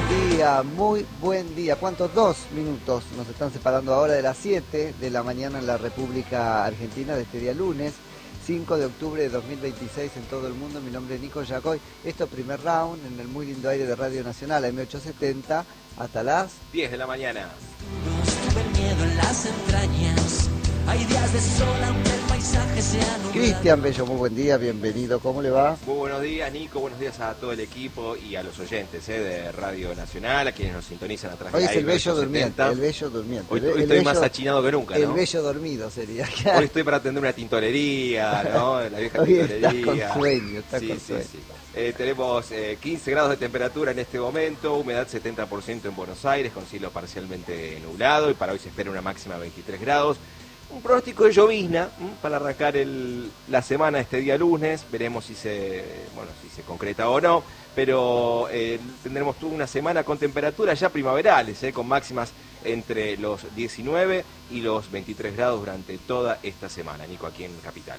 muy buen día. ¿Cuántos? 2 minutos nos están separando ahora de las 7 de la mañana en la República Argentina de este día lunes, 5 de octubre de 2026 en todo el mundo. Mi nombre es Nico Yacoy. Esto es Primer Round en el muy lindo aire de Radio Nacional, M870, hasta las 10 de la mañana. Tuve el miedo en las entrañas. Hay días de sol aunque el paisaje sea nublado. Cristian Bello, muy buen día, bienvenido, ¿cómo le va? Muy buenos días, Nico, buenos días a todo el equipo y a los oyentes de Radio Nacional, a quienes nos sintonizan atrás Hoy de es el Bello Durmiente, el Bello Durmiente. Hoy el estoy bello, más achinado que nunca, ¿no? El Bello Dormido sería. Hoy estoy para atender una tintorería, ¿no? La vieja Hoy tintorería. está con sueño, está con sueño. Tenemos 15 grados de temperatura en este momento, humedad 70% en Buenos Aires, con cielo parcialmente nublado, y para hoy se espera una máxima de 23 grados. Un pronóstico de llovizna para arrancar la semana este día lunes. Veremos si se concreta o no, pero tendremos toda una semana con temperaturas ya primaverales, con máximas entre los 19 y los 23 grados durante toda esta semana, Nico, aquí en Capital.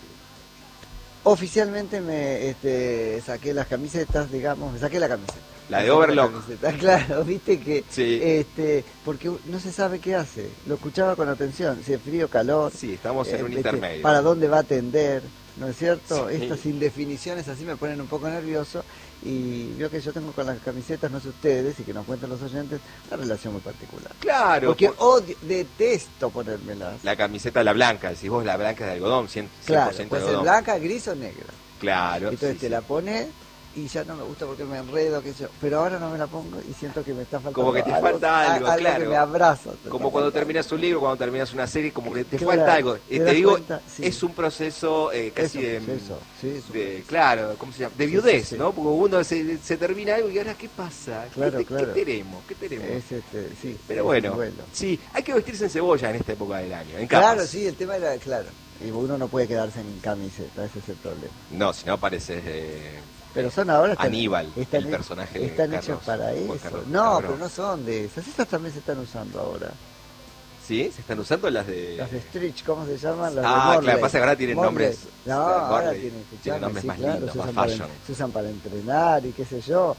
Oficialmente me saqué las camisetas, digamos, me saqué la camiseta. La de Overlock. Claro, viste que, sí. Porque no se sabe qué hace. Lo escuchaba con atención, si es frío, calor. Sí, estamos en un intermedio. ¿Para dónde va a tender? ¿No es cierto? Sí. Estas indefiniciones así me ponen un poco nervioso. Y veo que yo tengo con las camisetas, no sé ustedes, y que nos cuenten los oyentes, una relación muy particular. Claro. Porque detesto ponérmelas. La camiseta, la blanca, decís vos, la blanca es de algodón, 100% claro, de puede algodón. ser blanca, gris o negra. Claro. Entonces sí. la pones y ya no me gusta porque me enredo, qué sé yo. Pero ahora no me la pongo y siento que me está faltando como que te falta algo, claro. que me abraza. Como cuando terminas un libro, cuando terminas una serie, como que te Claro, falta algo. te Te digo, cuenta, sí. es un proceso casi de claro, ¿cómo se llama? De viudez, sí. ¿no? Porque uno se termina algo y ahora, ¿qué pasa? Claro, ¿Qué claro. tenemos? Sí, pero bueno, sí, hay que vestirse en cebolla en esta época del año, en capas. Claro, sí, el tema era, claro. Y uno no puede quedarse en camiseta, ese es el problema. No, si no pareces... pero son ahora... Aníbal, el personaje están de hechos para eso. Carlos, no, Carlos. pero no son de esas. Esas también se están usando ahora. ¿Sí? ¿Se están usando las de...? Las de Stretch, ¿cómo se llaman? Las de claro, pasa que ahora tienen nombres... No, ahora tienen nombres más claro, lindos, más fashion. Se usan para entrenar y qué sé yo.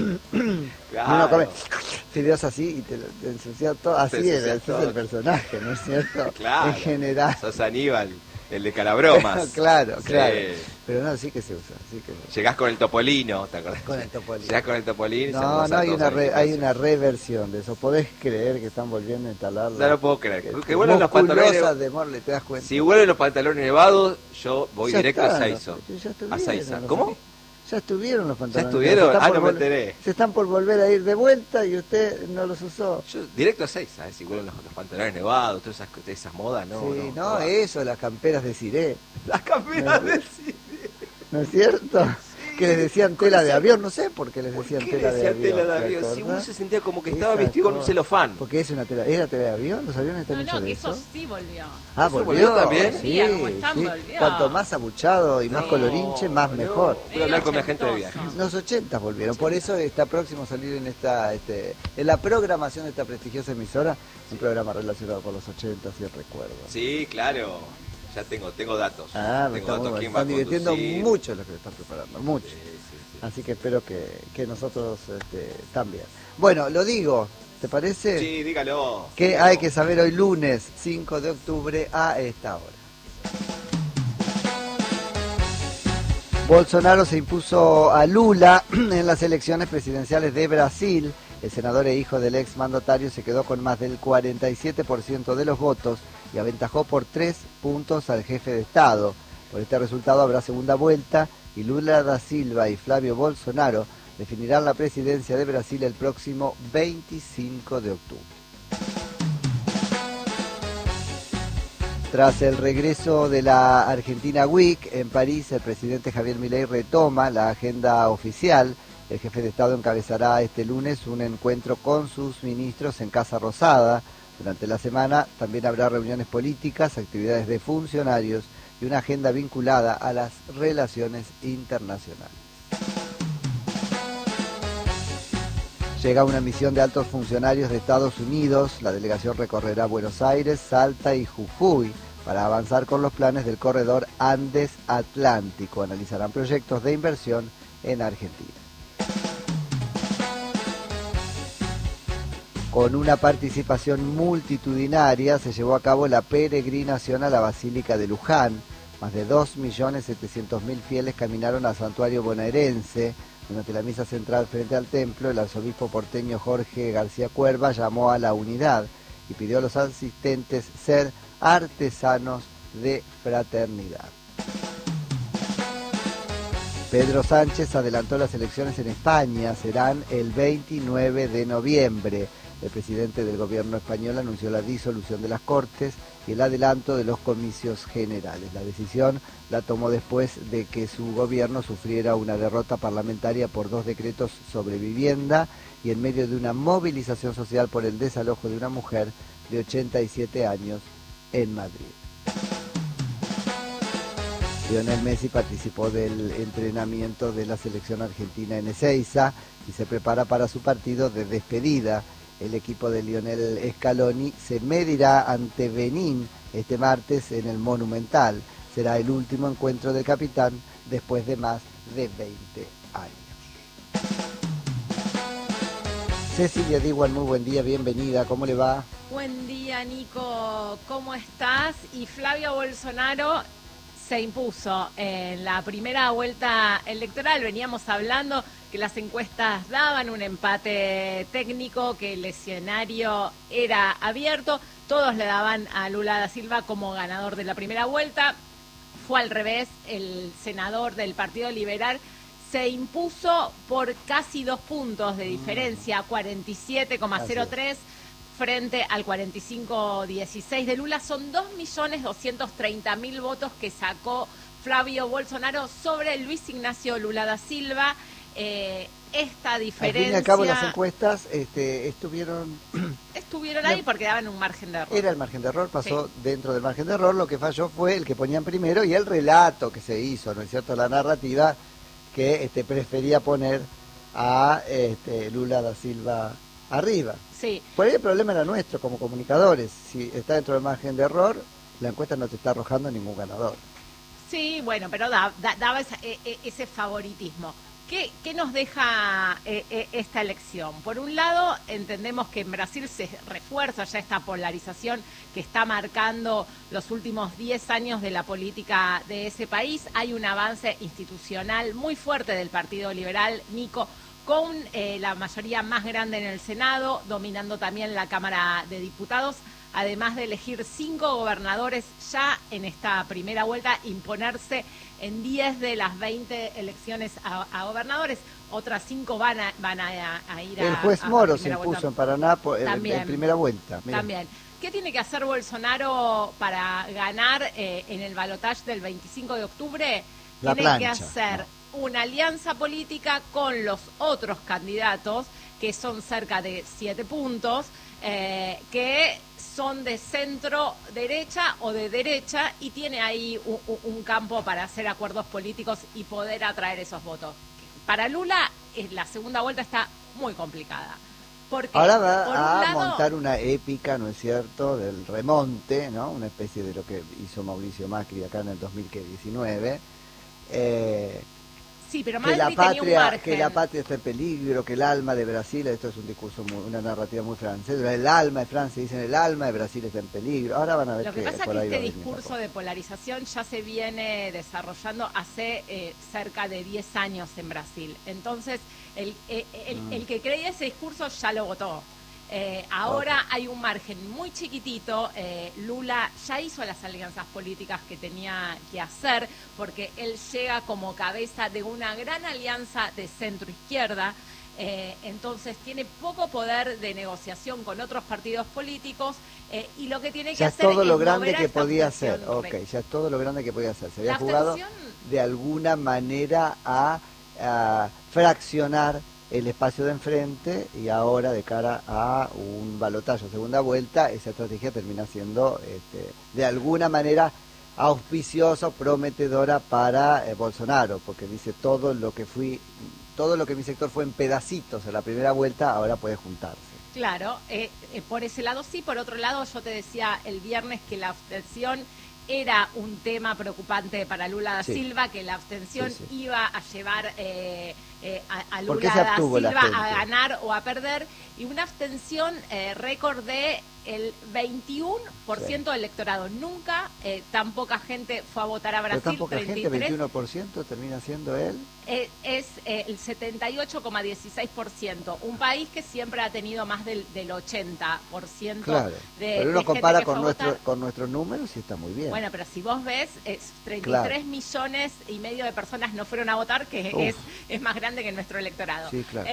Claro. Uno come fideos así y te ensucia todo. Así ese es el personaje, ¿no es cierto? Claro. En general. Sos Aníbal, el de Calabromas. claro. Sí. Pero no, sí que se usa. Llegás con el Topolino, ¿te acordás? Con el Topolino. Llegás con el Topolino. No, hay una reversión de eso. ¿Podés creer que están volviendo a instalarla? No lo puedo creer. Que vuelven los pantalones de Morle, ¿te das cuenta? Si vuelven los pantalones nevados, yo voy ya directo a Seizo. A Seiza. ¿Cómo? Ya estuvieron los pantalones. ¿Ya estuvieron? No me enteré. Se están por volver a ir de vuelta y usted no los usó. Yo directo a Seiza, si vuelven los pantalones nevados, todas esas modas, ¿no? Sí, no, eso, las camperas de Ciré. Las camperas de Ciré. ¿No es cierto? Sí, que les decían tela de avión, no sé por qué les decían tela de avión. Si uno se sentía como que estaba vestido con un celofán. Porque es una tela, ¿era tela de avión? ¿Los aviones están hechos de eso? No, que eso sí volvió. Ah, ¿volvió también? Sí, volvió. Cuanto más abuchado y más colorinche, más mejor. Voy a hablar con mi agente de viaje. Los 80 volvieron, por eso está próximo a salir en la programación de esta prestigiosa emisora, un programa relacionado con los 80, si recuerdo. Sí, claro. Ya tengo datos. Están divirtiendo mucho los que están preparando, mucho. Sí. Así que espero que nosotros también. Bueno, lo digo, ¿te parece? Sí, dígalo. Que hay que saber hoy lunes 5 de octubre a esta hora. Bolsonaro se impuso a Lula en las elecciones presidenciales de Brasil. El senador e hijo del ex mandatario se quedó con más del 47% de los votos y aventajó por 3 puntos al jefe de Estado. Por este resultado habrá segunda vuelta y Lula da Silva y Flavio Bolsonaro definirán la presidencia de Brasil el próximo 25 de octubre. Tras el regreso de la Argentina Week en París, el presidente Javier Milei retoma la agenda oficial. El jefe de Estado encabezará este lunes un encuentro con sus ministros en Casa Rosada. Durante la semana también habrá reuniones políticas, actividades de funcionarios y una agenda vinculada a las relaciones internacionales. Llega una misión de altos funcionarios de Estados Unidos. La delegación recorrerá Buenos Aires, Salta y Jujuy para avanzar con los planes del corredor Andes-Atlántico. Analizarán proyectos de inversión en Argentina. Con una participación multitudinaria se llevó a cabo la peregrinación a la Basílica de Luján. Más de 2.700.000 fieles caminaron al santuario bonaerense. Durante la misa central frente al templo, el arzobispo porteño Jorge García Cuerva llamó a la unidad y pidió a los asistentes ser artesanos de fraternidad. Pedro Sánchez adelantó las elecciones en España, serán el 29 de noviembre. El presidente del gobierno español anunció la disolución de las Cortes y el adelanto de los comicios generales. La decisión la tomó después de que su gobierno sufriera una derrota parlamentaria por 2 decretos sobre vivienda y en medio de una movilización social por el desalojo de una mujer de 87 años en Madrid. Lionel Messi participó del entrenamiento de la selección argentina en Ezeiza y se prepara para su partido de despedida. El equipo de Lionel Scaloni se medirá ante Benín este martes en el Monumental. Será el último encuentro del capitán después de más de 20 años. Cecilia Diwan, muy buen día, bienvenida, ¿cómo le va? Buen día, Nico, ¿cómo estás? Y Flavio Bolsonaro se impuso en la primera vuelta electoral. Veníamos hablando que las encuestas daban un empate técnico, que el escenario era abierto. Todos le daban a Lula da Silva como ganador de la primera vuelta. Fue al revés, el senador del Partido Liberal se impuso por casi 2 puntos de diferencia, 47,03 frente al 45,16 de Lula. Son 2.230.000 votos que sacó Flavio Bolsonaro sobre Luis Ignacio Lula da Silva. Esta diferencia... Al fin y al cabo las encuestas estuvieron ahí porque daban un margen de error. Era el margen de error, pasó dentro del margen de error. Lo que falló fue el que ponían primero y el relato que se hizo, ¿no es cierto? La narrativa que prefería poner a Lula da Silva arriba. Sí. Por ahí el problema era nuestro como comunicadores. Si está dentro del margen de error, la encuesta no te está arrojando ningún ganador. Sí, bueno, pero daba ese favoritismo. ¿Qué nos deja esta elección? Por un lado, entendemos que en Brasil se refuerza ya esta polarización que está marcando los últimos 10 años de la política de ese país. Hay un avance institucional muy fuerte del Partido Liberal, Nico, con la mayoría más grande en el Senado, dominando también la Cámara de Diputados, además de elegir 5 gobernadores ya en esta primera vuelta, imponerse en 10 de las 20 elecciones a gobernadores. Otras 5 van a ir a... El juez Moro se impuso en Paraná en primera vuelta. Mirá. También. ¿Qué tiene que hacer Bolsonaro para ganar en el balotaje del 25 de octubre? Tiene que hacer una alianza política con los otros candidatos, que son cerca de 7 puntos, que son de centro derecha o de derecha, y tiene ahí un campo para hacer acuerdos políticos y poder atraer esos votos. Para Lula, la segunda vuelta está muy complicada. Porque, ahora va a montar una épica, ¿no es cierto?, del remonte, ¿no? Una especie de lo que hizo Mauricio Macri acá en el 2019. Sí, pero que la patria está en peligro, que el alma de Brasil, esto es un discurso, una narrativa muy francesa, el alma de Francia, dicen el alma de Brasil está en peligro. Ahora van a ver lo que pasa es que este discurso de polarización ya se viene desarrollando hace cerca de 10 años en Brasil. Entonces, el que creía ese discurso ya lo votó. Ahora hay un margen muy chiquitito. Lula ya hizo las alianzas políticas que tenía que hacer, porque él llega como cabeza de una gran alianza de centro-izquierda. Entonces tiene poco poder de negociación con otros partidos políticos, y lo que tiene que hacer es todo lo grande mover que podía hacer. abstención. Ya es todo lo grande que podía hacer. Se había La jugado de alguna manera a fraccionar el espacio de enfrente, y ahora de cara a un balotaje segunda vuelta, esa estrategia termina siendo de alguna manera auspiciosa, prometedora para Bolsonaro, porque dice todo lo que mi sector fue en pedacitos en la primera vuelta, ahora puede juntarse. Claro, por ese lado sí. Por otro lado, yo te decía el viernes que la abstención era un tema preocupante para Lula da Silva, que la abstención iba a llevar a ¿Por qué Lula se da abstuvo la Silva gente? a ganar o a perder, y una abstención récord de el 21% del electorado. Nunca tan poca gente fue a votar a Pero Brasil. tan poca gente, 33, 21% termina siendo él. es el 78,16%. Un país que siempre ha tenido más del 80% Claro, de pero uno gente compara que fue a votar. con nuestros números y está muy bien. Bueno, pero si vos ves, 33 Claro. millones y medio de personas no fueron a votar, que Uf. es más grande que nuestro electorado. Sí, claro.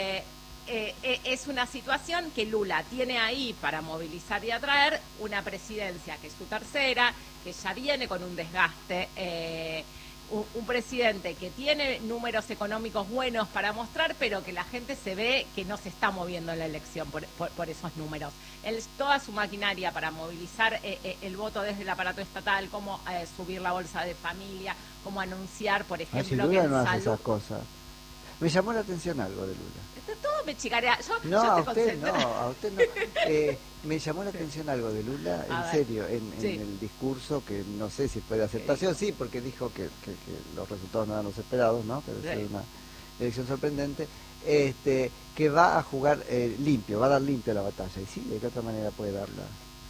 Es una situación que Lula tiene ahí para movilizar y atraer una presidencia que es su tercera, que ya viene con un desgaste, un presidente que tiene números económicos buenos para mostrar, pero que la gente se ve que no se está moviendo en la elección por esos números. Toda su maquinaria para movilizar el voto desde el aparato estatal, como subir la bolsa de familia, como anunciar, por Si ejemplo, que Lula en no hace salud... esas cosas. Me llamó la atención algo de Lula. Todo me chicarea. No, yo a te usted concentro. no, a usted no. Me llamó la atención algo de Lula, A en ver. serio, en Sí. el discurso, que no sé si fue de aceptación, sí, porque dijo que los resultados no eran los esperados, ¿no? Que debe ser una elección sorprendente, que va a jugar limpio, va a dar limpio la batalla. Y sí, ¿de qué otra manera puede darla?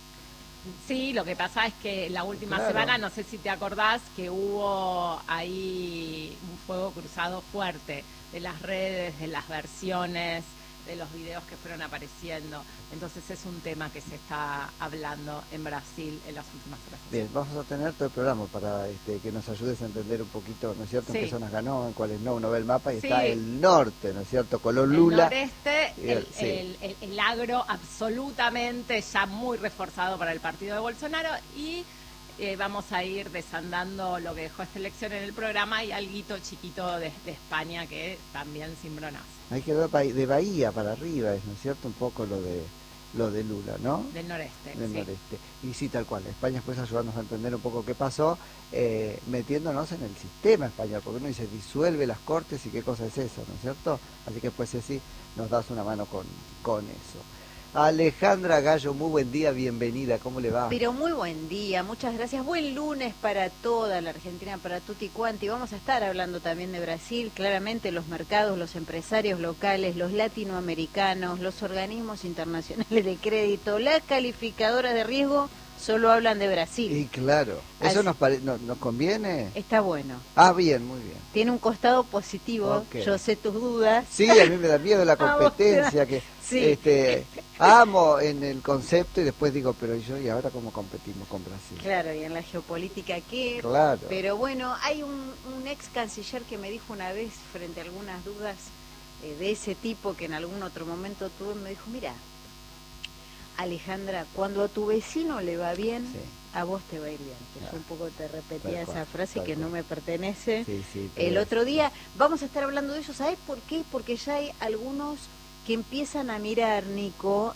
Sí, lo que pasa es que la última Claro. semana, no sé si te acordás, que hubo ahí un fuego cruzado fuerte de las redes, de las versiones, de los videos que fueron apareciendo. Entonces es un tema que se está hablando en Brasil en las últimas horas. Bien, vamos a tener todo el programa para que nos ayudes a entender un poquito, ¿no es cierto?, en Sí. qué zonas ganó, en cuáles no. Uno ve el mapa y Sí. está el norte, ¿no es cierto?, Colón El Lula. noreste, Sí. el agro absolutamente ya muy reforzado para el partido de Bolsonaro, y vamos a ir desandando lo que dejó esta elección en el programa y alguito chiquito de España que también cimbronazo. Ahí quedó de Bahía para arriba, ¿no es cierto?, un poco lo de Lula, ¿no? Del noreste, Del sí. noreste. Y sí, tal cual. España después ayudarnos a entender un poco qué pasó, metiéndonos en el sistema español, porque uno dice disuelve las cortes y qué cosa es eso, ¿no es cierto? Así que pues sí, nos das una mano con eso. Alejandra Gallo, muy buen día, bienvenida, ¿cómo le va? Pero muy buen día, muchas gracias. Buen lunes para toda la Argentina, para tutti quanti. Vamos a estar hablando también de Brasil. Claramente los mercados, los empresarios locales, los latinoamericanos, los organismos internacionales de crédito, las calificadoras de riesgo, solo hablan de Brasil. Y claro, ¿eso Así- nos conviene? Está bueno. Ah, bien, muy bien. Tiene un costado positivo. Ok. Yo sé tus dudas. Sí, a mí me da miedo la A vos te da- competencia, que Sí. amo en el concepto y después digo, pero ¿y ahora cómo competimos con Brasil? Claro, y en la geopolítica qué. Claro. Pero bueno, hay un ex canciller que me dijo una vez, frente a algunas dudas de ese tipo que en algún otro momento tuve, me dijo, mira, Alejandra, cuando a tu vecino le va bien, Sí. a vos te va a ir bien. Que Claro. yo un poco te repetía Tal cual, esa frase tal que no cual. me pertenece. Sí, sí, pero El es- otro día vamos a estar hablando de eso, ¿sabes por qué? Porque ya hay algunos que empiezan a mirar, Nico,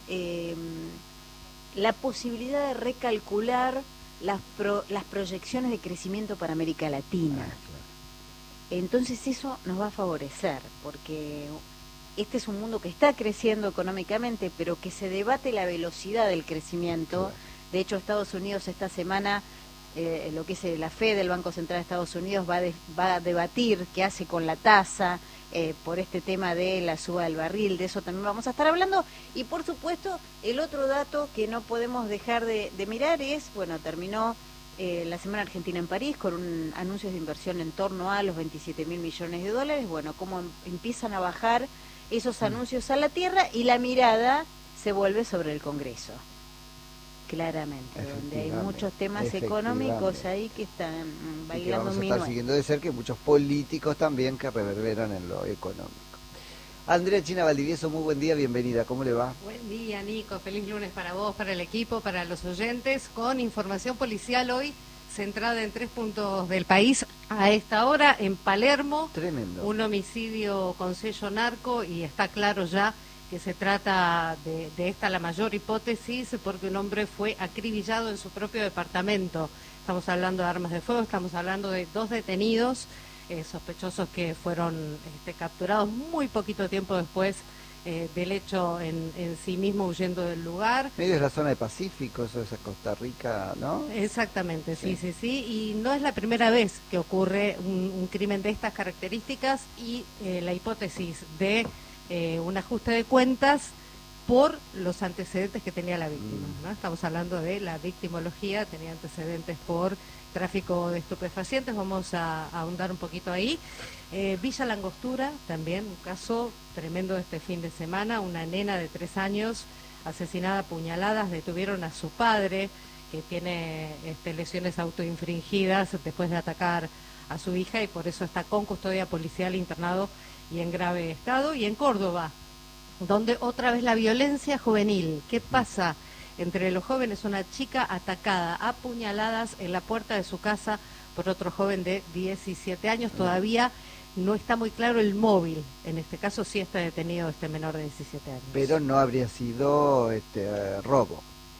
la posibilidad de recalcular las proyecciones de crecimiento para América Latina. Ah, claro. Entonces eso nos va a favorecer, porque este es un mundo que está creciendo económicamente, pero que se debate la velocidad del crecimiento. Claro. De hecho, Estados Unidos esta semana, lo que es la Fed, el Banco Central de Estados Unidos, va a debatir qué hace con la tasa por este tema de la suba del barril. De eso también vamos a estar hablando. Y por supuesto, el otro dato que no podemos dejar de mirar es, bueno, terminó la Semana Argentina en París con anuncios de inversión en torno a los 27.000 millones de dólares. Bueno, cómo empiezan a bajar esos anuncios a la tierra y la mirada se vuelve sobre el Congreso. Claramente, donde hay Efectivamente, muchos temas económicos ahí que están Y que bailando vamos a un estar minuet. siguiendo de cerca y muchos políticos también que reverberan en lo económico. Andrea China Valdivieso, muy buen día, bienvenida, ¿cómo le va? Buen día, Nico. Feliz lunes para vos, para el equipo, para los oyentes, con información policial hoy centrada en 3 puntos del país. A esta hora, en Palermo, Tremendo. un homicidio con sello narco, y está claro ya que se trata de esta la mayor hipótesis, porque un hombre fue acribillado en su propio departamento. Estamos hablando de armas de fuego, estamos hablando de 2 detenidos, sospechosos que fueron capturados muy poquito tiempo después del hecho en sí mismo, huyendo del lugar. Medio es la zona de Pacífico, eso es Costa Rica, ¿no? Exactamente, sí. Y no es la primera vez que ocurre un crimen de estas características, y la hipótesis de un ajuste de cuentas por los antecedentes que tenía la víctima, ¿no? Estamos hablando de la victimología, tenía antecedentes por tráfico de estupefacientes. Vamos a ahondar un poquito ahí. Villa Langostura, también un caso tremendo de este fin de semana, una nena de 3 años asesinada a puñaladas. Detuvieron a su padre, que tiene lesiones autoinfringidas después de atacar a su hija, y por eso está con custodia policial, internado y en grave estado. Y en Córdoba, donde otra vez la violencia juvenil. ¿Qué pasa entre los jóvenes? Una chica atacada a puñaladas en la puerta de su casa por otro joven de 17 años. Todavía no está muy claro el móvil. En este caso sí está detenido este menor de 17 años. Pero no habría sido robo.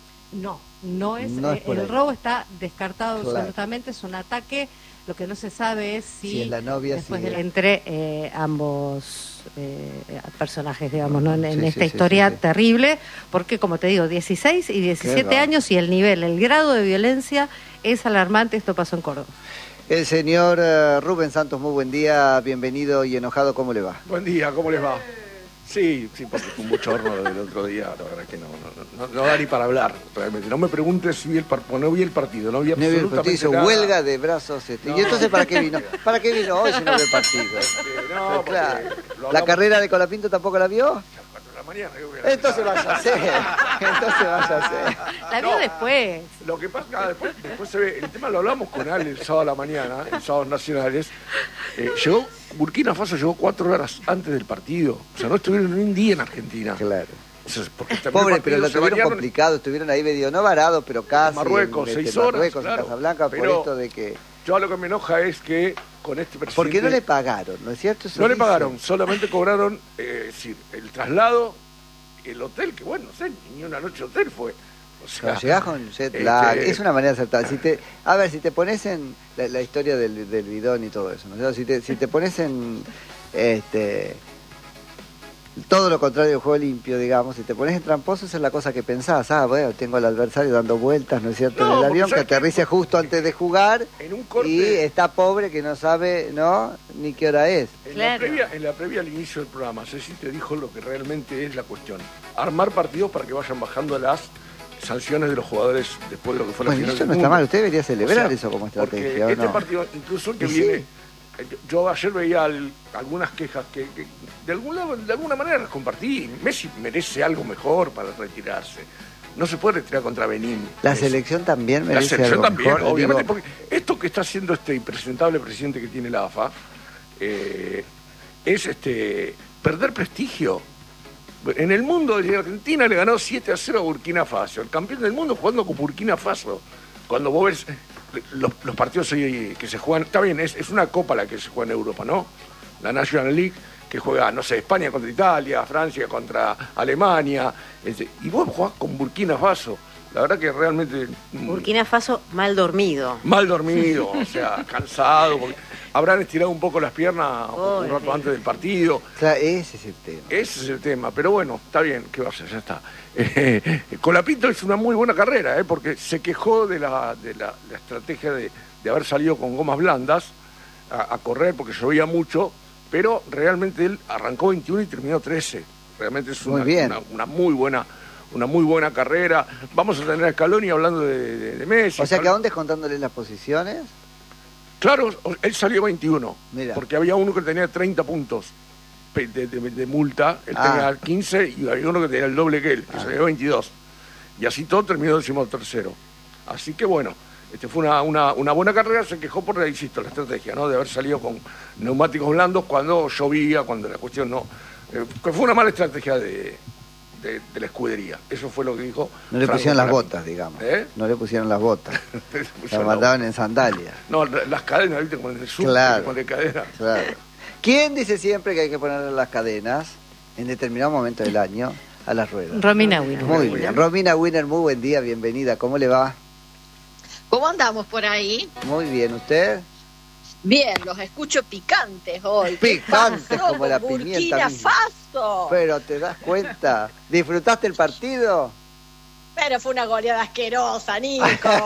No es el robo está descartado absolutamente. Es un ataque. Lo que no se sabe es si es la novia, después de entre ambos personajes, digamos, ¿no? En esta historia terrible, porque como te digo, 16 y 17 años, y el grado de violencia es alarmante. Esto pasó en Córdoba. El señor Rubén Santos, muy buen día, bienvenido y enojado, ¿cómo le va? Buen día, ¿cómo les va? Sí, porque fue un bochorno del otro día, la verdad que no da ni para hablar, realmente. No me preguntes si no vi el partido, no vi absolutamente hizo nada. Huelga de brazos. ¿Y entonces para qué vino? ¿Para qué vino hoy si no ve el partido? No, claro. ¿La carrera de Colapinto tampoco la vio? Mañana, entonces vaya a hacer. La vio después. Lo que pasa, después se ve, el tema lo hablamos con Ale el sábado a la mañana, en Sábados Nacionales. Burkina Faso llegó 4 horas antes del partido. O sea, no estuvieron ni un día en Argentina. Claro. Pobre, pero lo tuvieron complicado, estuvieron ahí medio, no varados, pero casi. Marruecos, 6 horas. Marruecos, claro. En Casablanca, por esto de que. Yo a lo que me enoja es que con este presidente... Porque no le pagaron, ¿no es cierto? No le pagaron, solamente cobraron el traslado, el hotel, que bueno, no sé, ni una noche de hotel fue. O sea, llegás con jet lag, es una manera de acertar. Si te pones en la historia del bidón y todo eso, ¿no? Si te pones en todo lo contrario del juego limpio, digamos, si te pones en tramposo, esa es la cosa que pensás. Bueno, tengo al adversario dando vueltas, ¿no es cierto?, en el avión, que aterriza justo antes de jugar, en un corte, y está pobre que no sabe, ¿no?, ni qué hora es. En la previa al inicio del programa, Ceci te dijo lo que realmente es la cuestión: armar partidos para que vayan bajando las sanciones de los jugadores después de lo que fue la final eso del no mundo. está mal, usted debería celebrar eso como estrategia, ¿o no? Este partido, incluso que viene... Yo ayer veía algunas quejas que de alguna manera las compartí. Messi merece algo mejor para retirarse. No se puede retirar contra Benín. La selección también merece algo mejor. Obviamente, porque esto que está haciendo este impresentable presidente que tiene la AFA es perder prestigio. En el mundo, Argentina le ganó 7-0 a Burkina Faso. El campeón del mundo jugando con Burkina Faso. Cuando vos ves los partidos que se juegan, está bien, es una copa la que se juega en Europa, ¿no? La National League, que juega, no sé, España contra Italia, Francia contra Alemania, y vos jugás con Burkina Faso. La verdad que realmente... Burkina Faso mal dormido. Mal dormido, o sea, cansado, porque habrán estirado un poco las piernas un rato antes del partido. O sea, ese es el tema. Ese es el tema, pero bueno, está bien, ¿qué va a hacer? Ya está. Colapinto es una muy buena carrera, porque se quejó de la estrategia de haber salido con gomas blandas a correr porque llovía mucho, pero realmente él arrancó 21 y terminó 13. Realmente es una muy buena carrera. Vamos a tener a Scaloni hablando de Messi. O sea, que aún descontándole las posiciones. Claro, él salió 21, Mirá. porque había uno que tenía 30 puntos de multa, él tenía 15 y había uno que tenía el doble que él, que salió 22. Y así todo terminó 13º. Así que bueno, fue una buena carrera. Se quejó por la estrategia, ¿no?, de haber salido con neumáticos blandos cuando llovía, cuando la cuestión no... que fue una mala estrategia de la escudería. Eso fue lo que dijo. No le pusieron las botas, digamos. No le pusieron las botas. Las mandaban en sandalias. No, las cadenas, ¿viste? Con el sur, con la cadena. Claro. ¿Quién dice siempre que hay que poner las cadenas en determinado momento del año a las ruedas? Romina Wiener. Muy bien. Romina Wiener, muy buen día, bienvenida. ¿Cómo le va? ¿Cómo andamos por ahí? Muy bien, ¿usted? Bien, los escucho picantes hoy. Picantes pasó como la con pimienta Burkina misma. Faso. Pero te das cuenta, ¿disfrutaste el partido? Pero fue una goleada asquerosa, Nico.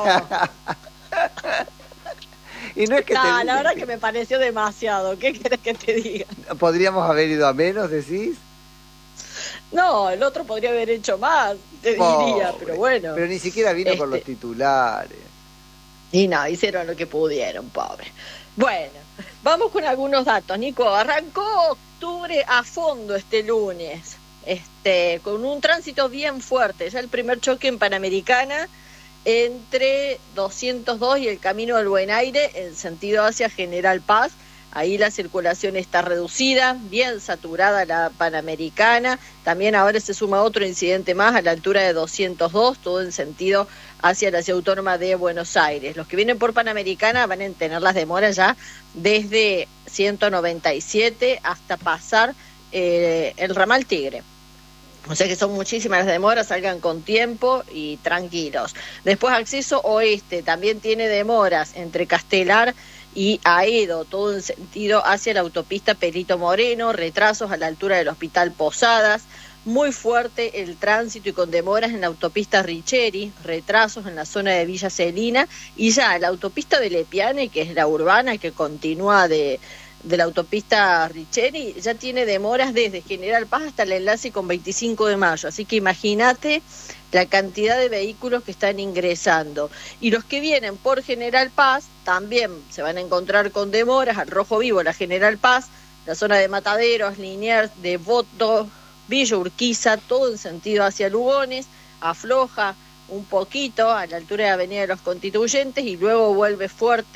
Y no es que No, la verdad que me pareció demasiado. ¿Qué querés que te diga? ¿Podríamos haber ido a menos, decís? No, el otro podría haber hecho más, te diría, pero bueno. Pero ni siquiera vino con los titulares. Y no, hicieron lo que pudieron, pobre. Bueno, vamos con algunos datos, Nico. Arrancó octubre a fondo este lunes, con un tránsito bien fuerte. Ya el primer choque en Panamericana entre 202 y el Camino del Buen Aire en sentido hacia General Paz. Ahí la circulación está reducida, bien saturada la Panamericana. También ahora se suma otro incidente más a la altura de 202, todo en sentido hacia la Ciudad Autónoma de Buenos Aires. Los que vienen por Panamericana van a tener las demoras ya desde 197 hasta pasar el ramal Tigre. O sea que son muchísimas las demoras, salgan con tiempo y tranquilos. Después acceso oeste, también tiene demoras entre Castelar y Aedo, todo en sentido hacia la autopista Perito Moreno, retrasos a la altura del Hospital Posadas, muy fuerte el tránsito y con demoras en la autopista Richeri, retrasos en la zona de Villa Celina, y ya la autopista de Lepiane, que es la urbana que continúa de la autopista Richeri, ya tiene demoras desde General Paz hasta el enlace con 25 de mayo, así que imagínate la cantidad de vehículos que están ingresando. Y los que vienen por General Paz también se van a encontrar con demoras, al Rojo Vivo, la General Paz, la zona de Mataderos, Liniers, Devoto, Villa Urquiza, todo en sentido hacia Lugones, afloja un poquito a la altura de Avenida de los Constituyentes y luego vuelve fuerte